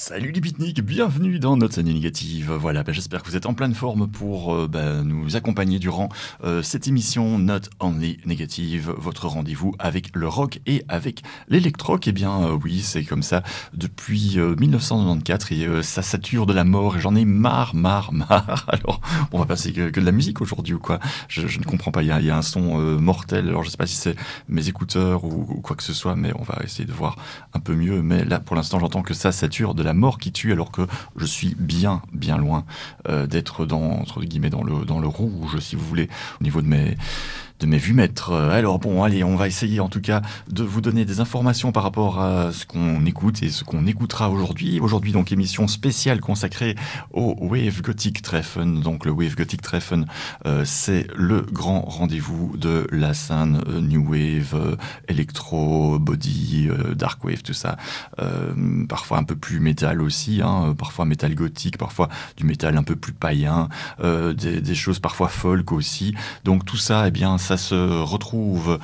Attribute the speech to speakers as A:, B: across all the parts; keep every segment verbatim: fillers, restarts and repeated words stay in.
A: Salut les beatniks, bienvenue dans Notes Années Négatives. Voilà, bah, j'espère que vous êtes en pleine forme pour euh, bah, nous accompagner durant euh, cette émission Not Only Negative, votre rendez-vous avec le rock et avec l'électroque. Eh bien euh, oui, c'est comme ça depuis euh, mille neuf cent quatre-vingt-quatorze et euh, ça sature de la mort et j'en ai marre, marre, marre. Alors, on va passer que, que de la musique aujourd'hui ou quoi? je, je ne comprends pas, il y a, il y a un son euh, mortel, alors je sais pas si c'est mes écouteurs ou, ou quoi que ce soit, mais on va essayer de voir un peu mieux. Mais là, pour l'instant, j'entends que ça sature de la mort qui tue, alors que je suis bien, bien loin euh, d'être dans, entre guillemets, dans le, dans le rouge, si vous voulez, au niveau de mes, de mes vumètres. Alors bon, allez, on va essayer en tout cas de vous donner des informations par rapport à ce qu'on écoute et ce qu'on écoutera aujourd'hui. Aujourd'hui, donc, émission spéciale consacrée au Wave Gothic Treffen. Donc, le Wave Gothic Treffen, euh, c'est le grand rendez-vous de la scène euh, New Wave, euh, Electro, Body, euh, Dark Wave, tout ça. Euh, parfois un peu plus métal aussi, hein, parfois métal gothique, parfois du métal un peu plus païen, euh, des, des choses parfois folk aussi. Donc tout ça, eh bien, ça se retrouve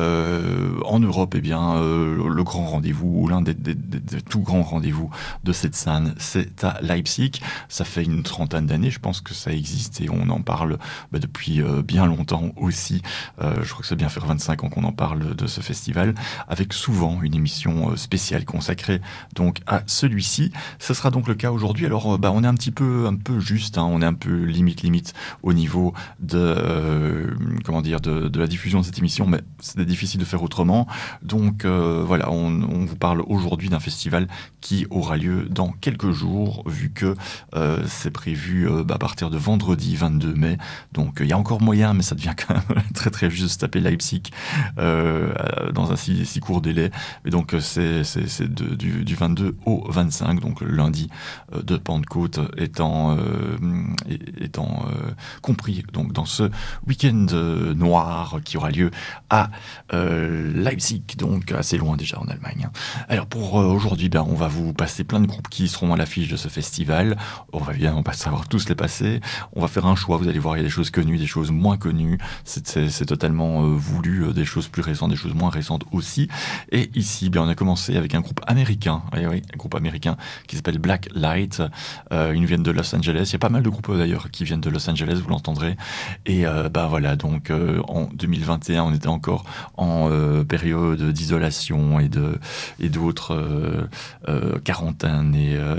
A: euh, en Europe. Eh bien, euh, le grand rendez-vous, ou l'un des, des, des, des tout grands rendez-vous de cette scène, c'est à Leipzig. Ça fait une trentaine d'années, je pense que ça existe et on en parle bah, depuis euh, bien longtemps aussi. Euh, je crois que ça vient faire vingt-cinq ans qu'on en parle de ce festival, avec souvent une émission euh, spéciale consacrée donc à celui-ci. Ce sera donc le cas aujourd'hui. Alors, euh, bah, on est un petit peu, un peu juste, hein, on est un peu limite, limite au niveau de, euh, comment dire, de de la diffusion de cette émission, mais c'est difficile de faire autrement. Donc euh, voilà, on, on vous parle aujourd'hui d'un festival qui aura lieu dans quelques jours, vu que euh, c'est prévu euh, bah, à partir de vendredi vingt-deux mai. Donc il euh, y a encore moyen, mais ça devient quand même très très juste de se taper Leipzig euh, dans un si, si court délai. Et donc c'est, c'est, c'est de, du, du vingt-deux au vingt-cinq, donc le lundi euh, de Pentecôte étant, euh, étant euh, compris donc dans ce week-end euh, noir qui aura lieu à euh, Leipzig, donc assez loin déjà en Allemagne. Alors pour euh, aujourd'hui, ben, on va vous passer plein de groupes qui seront à l'affiche de ce festival. On va évidemment pas savoir tous les passer. On va faire un choix, vous allez voir, il y a des choses connues, des choses moins connues. C'est, c'est, c'est totalement euh, voulu, euh, des choses plus récentes, des choses moins récentes aussi. Et ici, ben, on a commencé avec un groupe américain, oui, oui, un groupe américain qui s'appelle Black Light. Euh, ils viennent de Los Angeles. Il y a pas mal de groupes euh, d'ailleurs qui viennent de Los Angeles, vous l'entendrez. Et euh, ben voilà, donc euh, en deux mille vingt et un, on était encore en euh, période d'isolation et de et d'autres euh, euh, quarantaines et euh,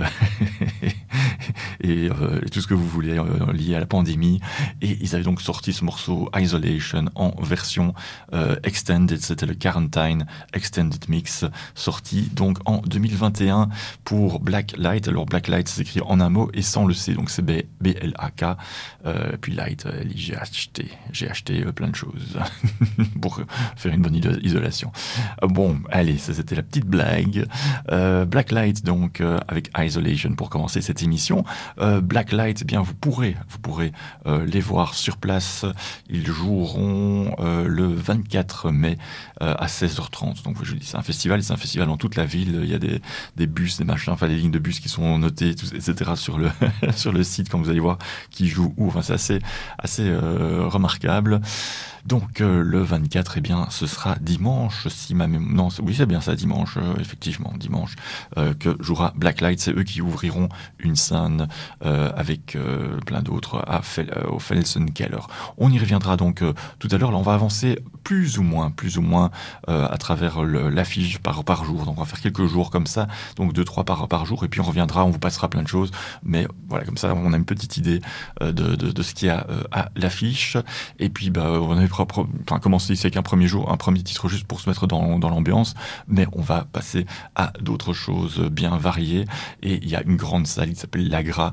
A: et, euh, et tout ce que vous voulez euh, lié à la pandémie. Et ils avaient donc sorti ce morceau Isolation en version euh, extended. C'était le Quarantine Extended Mix, sorti donc en deux mille vingt et un pour Black Light. Alors Black Light s'écrit en un mot et sans le C, donc c'est B L A K. Euh, puis Light, L I G H T. J'ai acheté euh, plein de choses pour faire une bonne isolation. Euh, bon, allez, ça c'était la petite blague. Euh, Blacklight, donc, euh, avec Isolation pour commencer cette émission. Euh, Blacklight, eh bien, vous pourrez, vous pourrez euh, les voir sur place. Ils joueront euh, le vingt-quatre mai euh, à seize heures trente. Donc, je dis, c'est un festival, c'est un festival dans toute la ville. Il y a des, des bus, des machins, enfin, des lignes de bus qui sont notées, tout, et cetera sur le, sur le site, quand vous allez voir qui joue où. Enfin, c'est assez, assez euh, remarquable. Donc euh, le vingt-quatre, eh bien, ce sera dimanche, si ma mémoire... Non, oui, c'est bien ça, dimanche, euh, effectivement, dimanche, euh, que jouera Blacklight. C'est eux qui ouvriront une scène euh, avec euh, plein d'autres à Fel- euh, au Felsenkeller. On y reviendra donc euh, tout à l'heure. Là, on va avancer plus ou moins, plus ou moins euh, à travers le, l'affiche par, par jour. Donc on va faire quelques jours comme ça, donc deux, trois par, par jour, et puis on reviendra, on vous passera plein de choses. Mais voilà, comme ça, on a une petite idée euh, de, de, de ce qu'il y a euh, à l'affiche. Et puis, bah, on avait propre, enfin, commencer ici avec un premier jour, un premier titre juste pour se mettre dans, dans l'ambiance, mais on va passer à d'autres choses bien variées. Et il y a une grande salle qui s'appelle l'Agra.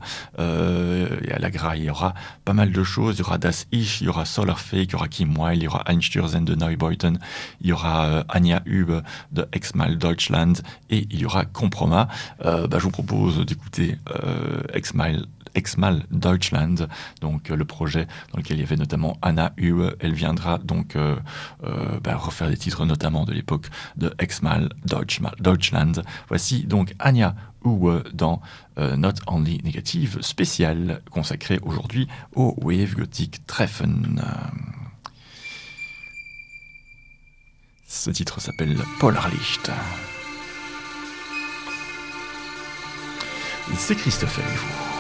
A: Euh, et à l'Agra, il y aura pas mal de choses. Il y aura Das Ich, il y aura Solarfake, il y aura Kim Wilde, il y aura Einstürzen de Neubeuten, il y aura euh, Anja Hübe de Exmal Deutschland, et il y aura Compromat. Euh, bah, je vous propose d'écouter euh, Exmal Exmal Deutschland, donc euh, le projet dans lequel il y avait notamment Anna Hübe. Elle viendra donc euh, euh, bah, refaire des titres notamment de l'époque de Exmal Deutschland. Voici donc Anja Hübe dans euh, Not Only Negative, spécial consacré aujourd'hui au Wave Gothic Treffen. Ce titre s'appelle Polarlicht. c'est Christopher et vous.